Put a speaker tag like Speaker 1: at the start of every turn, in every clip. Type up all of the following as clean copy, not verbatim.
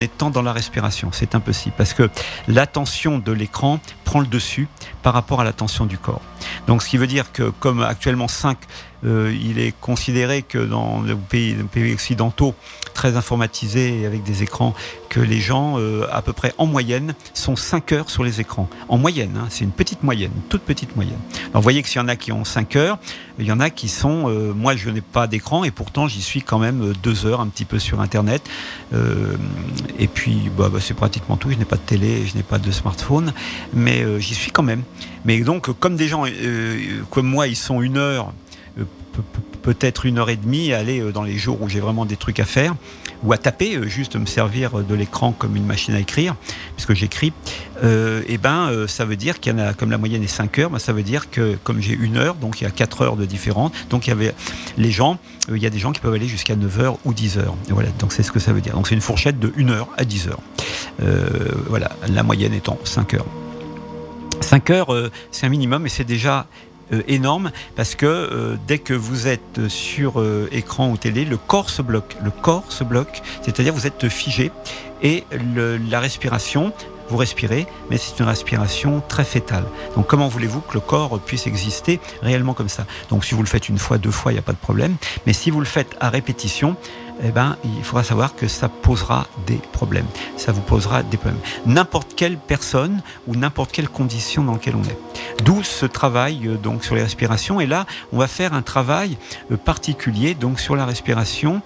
Speaker 1: étant dans la respiration. C'est impossible parce que l'attention de l'écran prend le dessus par rapport à l'attention du corps. Donc ce qui veut dire que comme actuellement 5, il est considéré que dans les pays occidentaux très informatisés avec des écrans, que les gens à peu près en moyenne sont 5 heures sur les écrans. En moyenne, hein, c'est une petite moyenne, une toute petite moyenne. Alors vous voyez que s'il y en a qui ont 5 heures, il y en a qui sont... moi je n'ai pas d'écran et pourtant j'y suis quand même 2 heures un petit peu sur Internet. Et puis c'est pratiquement tout. Je n'ai pas de télé, je n'ai pas de smartphone, mais j'y suis quand même. Mais donc comme des gens comme moi, ils sont 1 heure, peut-être 1h30 à aller dans les jours où j'ai vraiment des trucs à faire ou à taper, juste me servir de l'écran comme une machine à écrire, puisque j'écris, ça veut dire qu'il y en a, comme la moyenne est 5 heures, ça veut dire que comme j'ai 1 heure, donc il y a 4 heures de différence, donc il y avait les gens, il y a des gens qui peuvent aller jusqu'à 9 heures ou 10 heures. Et voilà, donc c'est ce que ça veut dire. Donc c'est une fourchette de 1 heure à 10 heures. Voilà, la moyenne étant 5 heures. 5 heures, c'est un minimum et c'est déjà énorme parce que dès que vous êtes sur écran ou télé, le corps se bloque, c'est-à-dire vous êtes figé et la respiration, vous respirez, mais c'est une respiration très fétale. Donc comment voulez-vous que le corps puisse exister réellement comme ça? Donc si vous le faites 1 fois, 2 fois, il n'y a pas de problème, mais si vous le faites à répétition, il faudra savoir que ça posera des problèmes. Ça vous posera des problèmes. N'importe quelle personne ou n'importe quelle condition dans laquelle on est. D'où ce travail donc sur les respirations. Et là, on va faire un travail particulier donc sur la respiration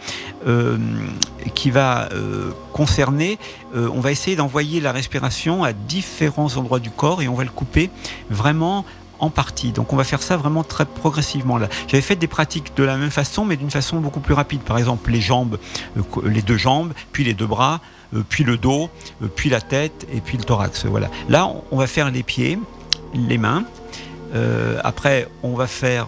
Speaker 1: qui va concerner. On va essayer d'envoyer la respiration à différents endroits du corps et on va le couper vraiment en partie. Donc on va faire ça vraiment très progressivement là. J'avais fait des pratiques de la même façon mais d'une façon beaucoup plus rapide. Par exemple les jambes, les 2 jambes, puis les 2 bras, puis le dos, puis la tête et puis le thorax. Voilà. Là on va faire les pieds, les mains. Après on va faire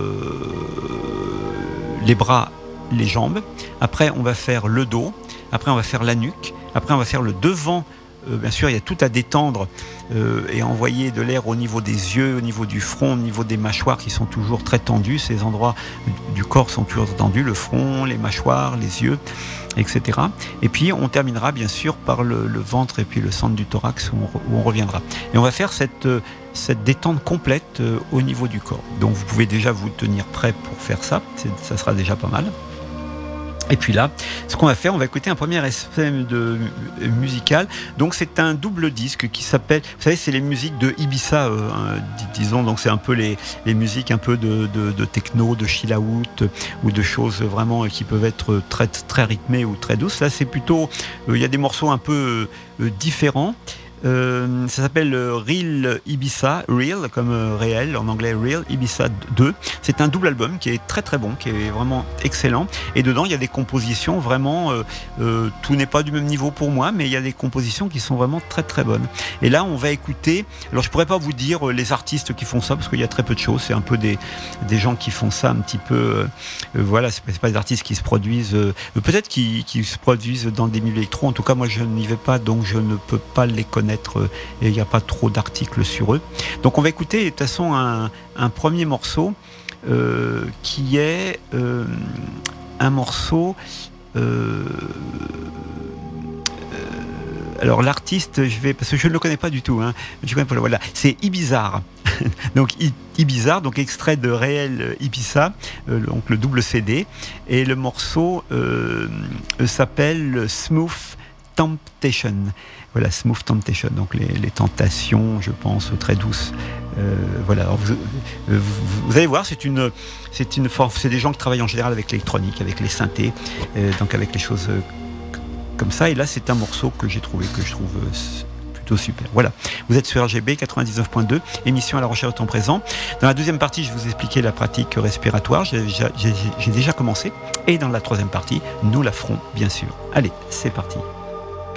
Speaker 1: les bras, les jambes. Après on va faire le dos. Après on va faire la nuque. Après on va faire le devant. Bien sûr, il y a tout à détendre et envoyer de l'air au niveau des yeux, au niveau du front, au niveau des mâchoires qui sont toujours très tendus. Ces endroits du corps sont toujours tendus, le front, les mâchoires, les yeux, etc. Et puis, on terminera bien sûr par le ventre et puis le centre du thorax où on reviendra. Et on va faire cette détente complète au niveau du corps. Donc, vous pouvez déjà vous tenir prêt pour faire ça. Ça sera déjà pas mal. Et puis là, ce qu'on va faire, on va écouter un premier extrait musical. Donc c'est un double disque qui s'appelle, vous savez, c'est les musiques de Ibiza, disons. Donc c'est un peu les musiques un peu de techno, de chill out ou de choses vraiment qui peuvent être très très rythmées ou très douces. Là, c'est plutôt, il y a des morceaux un peu différents. Ça s'appelle Real Ibiza, Real comme réel en anglais, Real Ibiza 2. C'est un double album qui est très très bon, qui est vraiment excellent. Et dedans il y a des compositions vraiment, tout n'est pas du même niveau pour moi, mais il y a des compositions qui sont vraiment très très bonnes. Et là on va écouter, alors je pourrais pas vous dire les artistes qui font ça parce qu'il y a très peu de choses, c'est un peu des gens qui font ça un petit peu, voilà, c'est pas des artistes qui se produisent, peut-être qui se produisent dans des milieux électro. En tout cas moi je n'y vais pas, donc je ne peux pas les connaître. Et il n'y a pas trop d'articles sur eux. Donc on va écouter de toute façon un premier morceau qui est un morceau. Alors l'artiste, parce que je ne le connais pas du tout. Voilà, c'est Ibizarre. Donc Ibizarre, donc extrait de Réel Ibiza, donc le double CD, et le morceau s'appelle Smooth Temptation. Voilà, Smooth Temptation, donc les tentations, je pense, très douces. Voilà. Alors vous allez voir, c'est des gens qui travaillent en général avec l'électronique, avec les synthés, donc avec les choses comme ça. Et là, c'est un morceau que je trouve plutôt super. Voilà. Vous êtes sur RGB 99.2, émission à la recherche de temps présent. Dans la deuxième partie, je vous expliquais la pratique respiratoire. J'ai déjà commencé. Et dans la troisième partie, nous la ferons, bien sûr. Allez, c'est parti.